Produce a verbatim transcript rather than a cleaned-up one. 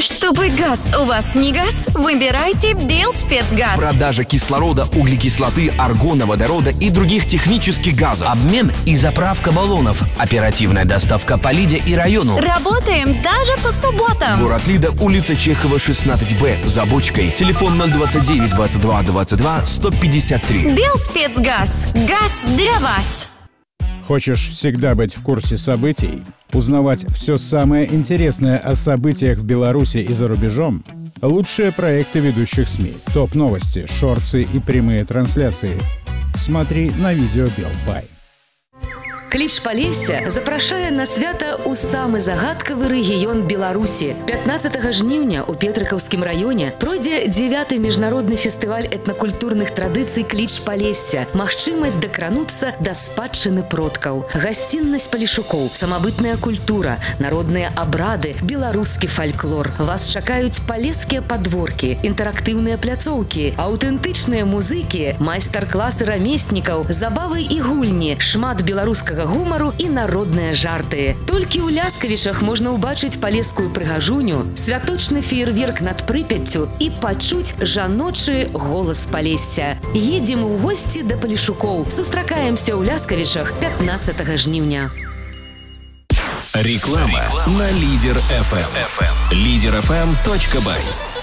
Чтобы газ у вас не газ, выбирайте Белспецгаз. Продажа кислорода, углекислоты, аргона, водорода и других технических газов. Обмен и заправка баллонов. Оперативная доставка по Лиде и району. Работаем даже по субботам. Город Лида, улица Чехова, шестнадцать Б, за бочкой. Телефон ноль двадцать девять двадцать два двадцать два сто пятьдесят три. Белспецгаз. Газ для вас. Хочешь всегда быть в курсе событий? Узнавать все самое интересное о событиях в Беларуси и за рубежом? Лучшие проекты ведущих СМИ, топ-новости, шорты и прямые трансляции. Смотри на видео Белбай. Кліч Палесся запрашае на свята ў самы загадкавы рэгіён Беларусі. пятнаццатага жніўня ў Петрыкаўскім раёне пройдзе дзевяты міжнародны фестываль этнакультурных традыцый Кліч Палесся. Магчымасць дакрануцца да спадчыны продкаў. Гасціннасць палешукоў, самабытная культура, народныя абрады, беларускі фальклор. Вас чакаюць палескія падворкі, інтэрактыўныя пляцоўкі, аўтэнтычныя музыкі, майстар-класы рамеснікаў, забавы і гульні, шмат беларускага гумару і народныя жарты. Толькі ў Ляскавічах можна ўбачыць палескую прыгажуню, святочны феерверк над Прыпяццю і пачуць жаночы голас Палесся. Едзем у госці да палешукоў. Сустракаемся ў Ляскавічах пятнаццатага жніўня. Реклама на Лидер эф эм. лидер эф эм точка бай.